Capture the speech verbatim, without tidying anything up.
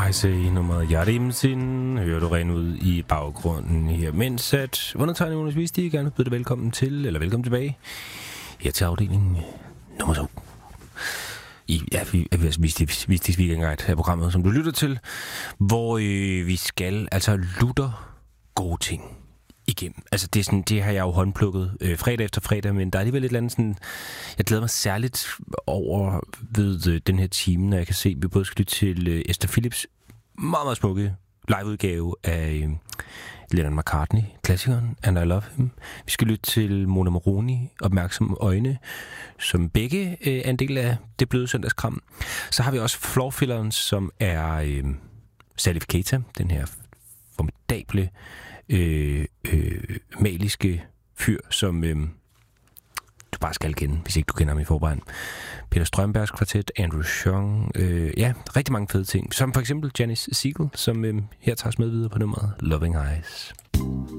Heise i nummeret Jarimsin hører du ren ud i baggrunden her, mens at undertegnet Jonas Vistig gerne byder dig velkommen til, eller velkommen tilbage, her til afdelingen nummer to. I, ja, vi er Vistig Weekend Guide her programmet, som du lytter til, hvor øh, vi skal altså lutter gode ting igennem. Altså det, er sådan, det har jeg jo håndplukket øh, fredag efter fredag, men der er alligevel et eller andet sådan, jeg glæder mig særligt over ved øh, den her time, når jeg kan se, at vi både skal lytte til øh, Esther Phillips meget, meget smukke liveudgave af øh, Lennon McCartney, klassikeren And I Love Him. Vi skal lytte til Mona Moroni, Opmærksomme Øjne, som begge øh, er en del af Det Bløde Søndagskram. Så har vi også Floorfilleren, som er øh, Salif Keita, den her formidable Øh, øh, maliske fyr, som øh, du bare skal kende, hvis ikke du kender ham i forvejen. Peter Strømbergs kvartet, Andrew Young, øh, ja, rigtig mange fede ting. Som for eksempel Janice Siegel, som øh, her tager os med videre på nummeret Loving Eyes.